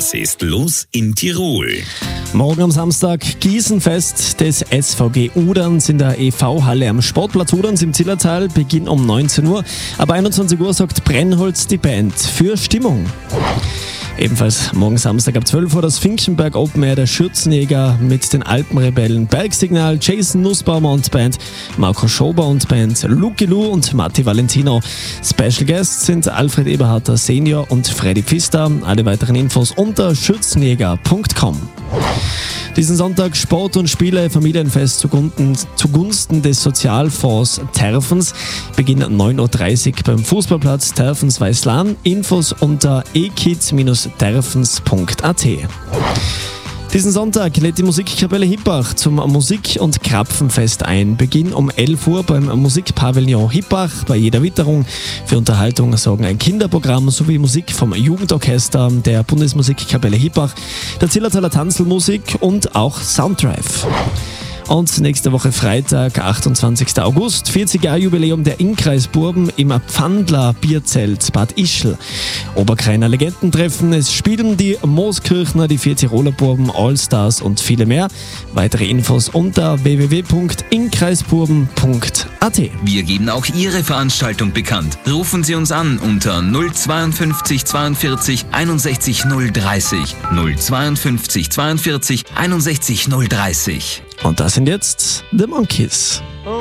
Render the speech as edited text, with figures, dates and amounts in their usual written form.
Was ist los in Tirol? Morgen am Samstag Gießenfest des SVG Uderns in der EV-Halle am Sportplatz Uderns im Zillertal. Beginn um 19 Uhr. Ab 21 Uhr sorgt Brennholz die Band für Stimmung. Ebenfalls morgen Samstag ab 12 Uhr das Finckenberg Open Air der Schürzenjäger mit den Alpenrebellen Bergsignal, Jason Nussbaumer und Band, Marco Schober und Band, Lucky Lou und Matti Valentino. Special Guests sind Alfred Eberharter Senior und Freddy Pfister. Alle weiteren Infos unter schürzenjäger.com. Diesen Sonntag Sport und Spiele, Familienfest zugunsten des Sozialfonds Terfens. Beginn 9.30 Uhr beim Fußballplatz Terfens-Weißlan. Infos unter ekids-terfens.at. Diesen Sonntag lädt die Musikkapelle Hippach zum Musik- und Krapfenfest ein. Beginn um 11 Uhr beim Musikpavillon Hippach. Bei jeder Witterung für Unterhaltung sorgen ein Kinderprogramm sowie Musik vom Jugendorchester der Bundesmusikkapelle Hippach, der Zillertaler Tanzelmusik und auch Sounddrive. Und nächste Woche Freitag, 28. August, 40-Jahr-Jubiläum der Innkreis Burben im Pfandler Bierzelt Bad Ischl. Oberkreiner Legendentreffen, es spielen die Mooskirchner, die 4 Tiroler Burben, Allstars und viele mehr. Weitere Infos unter www.innkreisburben.at. Wir geben auch Ihre Veranstaltung bekannt. Rufen Sie uns an unter 052 42 61 030. 052 42 61 030. Und das sind jetzt The Monkees. Oh,